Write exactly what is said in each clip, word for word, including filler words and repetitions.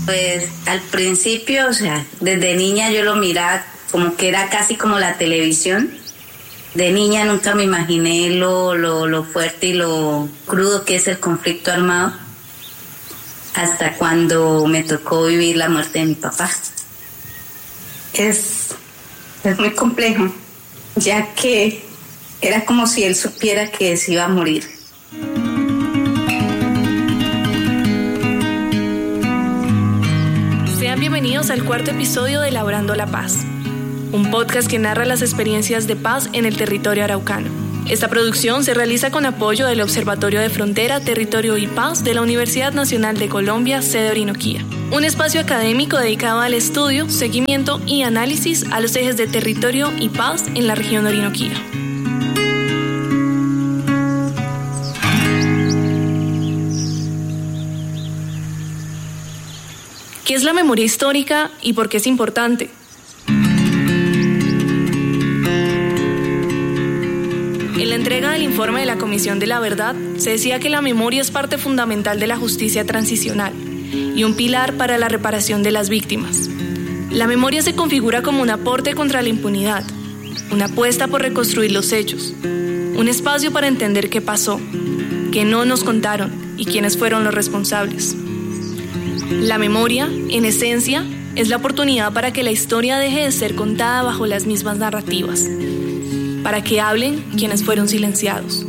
Pues al principio, o sea, desde niña yo lo miraba como que era casi como la televisión. De niña nunca me imaginé lo, lo, lo fuerte y lo crudo que es el conflicto armado, hasta cuando me tocó vivir la muerte de mi papá. Es, es muy complejo, ya que era como si él supiera que se iba a morir. Sean bienvenidos al cuarto episodio de Labrando la Paz, un podcast que narra las experiencias de paz en el territorio araucano. Esta producción se realiza con apoyo del Observatorio de Frontera, Territorio y Paz de la Universidad Nacional de Colombia, sede Orinoquía, un espacio académico dedicado al estudio, seguimiento y análisis a los ejes de territorio y paz en la región Orinoquía. ¿Qué es la memoria histórica y por qué es importante? En la entrega del informe de la Comisión de la Verdad, se decía que la memoria es parte fundamental de la justicia transicional y un pilar para la reparación de las víctimas. La memoria se configura como un aporte contra la impunidad, una apuesta por reconstruir los hechos, un espacio para entender qué pasó, qué no nos contaron y quiénes fueron los responsables. La memoria, en esencia, es la oportunidad para que la historia deje de ser contada bajo las mismas narrativas, para que hablen quienes fueron silenciados.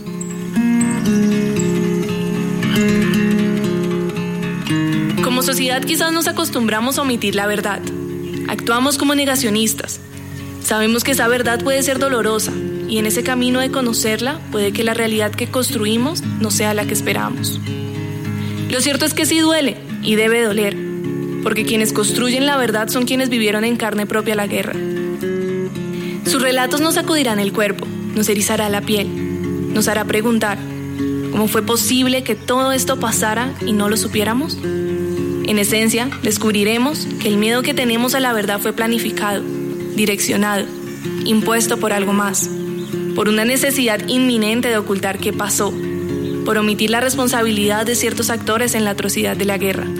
Como sociedad quizás nos acostumbramos a omitir la verdad. Actuamos como negacionistas. Sabemos que esa verdad puede ser dolorosa y en ese camino de conocerla puede que la realidad que construimos no sea la que esperamos. Lo cierto es que sí duele y debe doler, porque quienes construyen la verdad son quienes vivieron en carne propia la guerra. Sus relatos nos sacudirán el cuerpo, nos erizará la piel, nos hará preguntar, ¿cómo fue posible que todo esto pasara y no lo supiéramos? En esencia, descubriremos que el miedo que tenemos a la verdad fue planificado, direccionado, impuesto por algo más, por una necesidad inminente de ocultar qué pasó, por omitir la responsabilidad de ciertos actores en la atrocidad de la guerra.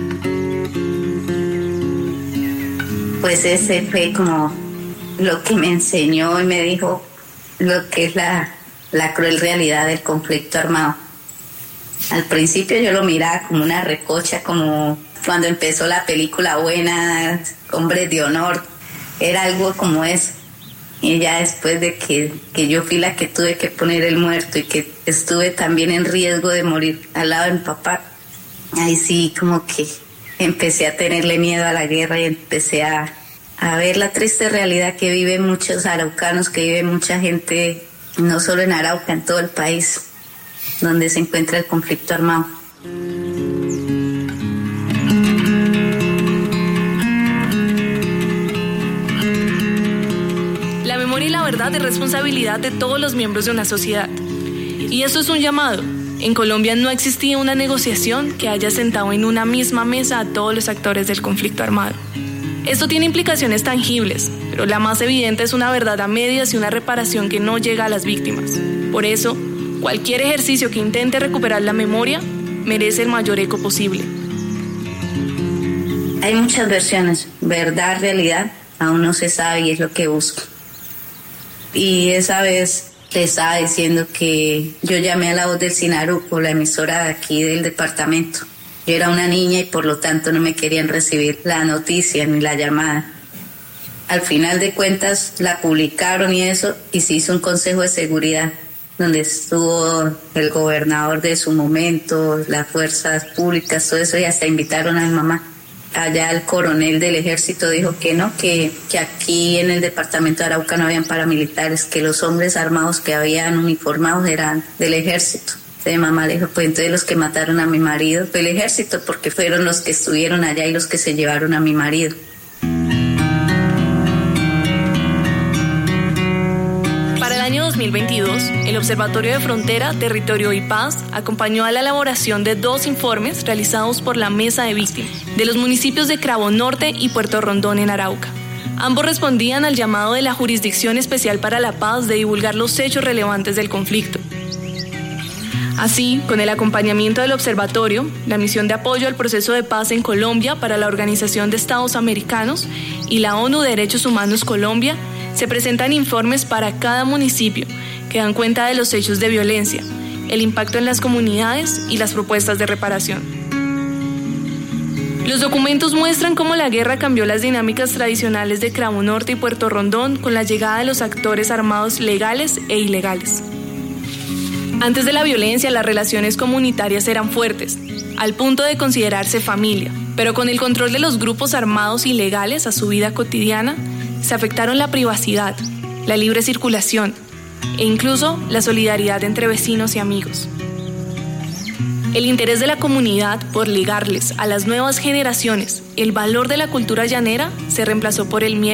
Pues ese fue como lo que me enseñó y me dijo lo que es la, la cruel realidad del conflicto armado. Al principio yo lo miraba como una recocha, como cuando empezó la película buena, Hombres de Honor, era algo como eso. Y ya después de que, que yo fui la que tuve que poner el muerto y que estuve también en riesgo de morir al lado de mi papá, ahí sí como que empecé a tenerle miedo a la guerra y empecé a, a ver la triste realidad que viven muchos araucanos, que vive mucha gente, no solo en Arauca, en todo el país, donde se encuentra el conflicto armado. La memoria y la verdad es responsabilidad de todos los miembros de una sociedad. Y esto es un llamado. En Colombia no existía una negociación que haya sentado en una misma mesa a todos los actores del conflicto armado. Esto tiene implicaciones tangibles, pero la más evidente es una verdad a medias y una reparación que no llega a las víctimas. Por eso, cualquier ejercicio que intente recuperar la memoria merece el mayor eco posible. Hay muchas versiones, verdad, realidad, aún no se sabe y es lo que busco. Y esa vez le estaba diciendo que yo llamé a La Voz del Sinaruco, la emisora de aquí del departamento. Yo era una niña y por lo tanto no me querían recibir la noticia ni la llamada. Al final de cuentas la publicaron y eso, y se hizo un consejo de seguridad donde estuvo el gobernador de su momento, las fuerzas públicas, todo eso, y hasta invitaron a mi mamá. Allá el coronel del ejército dijo que no, que, que aquí en el departamento de Arauca no habían paramilitares, que los hombres armados que habían uniformados eran del ejército. Entonces mi mamá le dijo, pues entonces los que mataron a mi marido fue el ejército, porque fueron los que estuvieron allá y los que se llevaron a mi marido. Para el año dos mil veintidós, el Observatorio de Frontera, Territorio y Paz acompañó a la elaboración de dos informes realizados por la Mesa de Víctimas de los municipios de Cravo Norte y Puerto Rondón en Arauca. Ambos respondían al llamado de la Jurisdicción Especial para la Paz de divulgar los hechos relevantes del conflicto. Así, con el acompañamiento del Observatorio, la misión de apoyo al proceso de paz en Colombia para la Organización de Estados Americanos y la ONU Derechos Humanos Colombia, se presentan informes para cada municipio que dan cuenta de los hechos de violencia, el impacto en las comunidades y las propuestas de reparación. Los documentos muestran cómo la guerra cambió las dinámicas tradicionales de Cravo Norte y Puerto Rondón con la llegada de los actores armados legales e ilegales. Antes de la violencia, las relaciones comunitarias eran fuertes, al punto de considerarse familia, pero con el control de los grupos armados ilegales a su vida cotidiana, se afectaron la privacidad, la libre circulación e incluso la solidaridad entre vecinos y amigos. El interés de la comunidad por legarles a las nuevas generaciones el valor de la cultura llanera se reemplazó por el miedo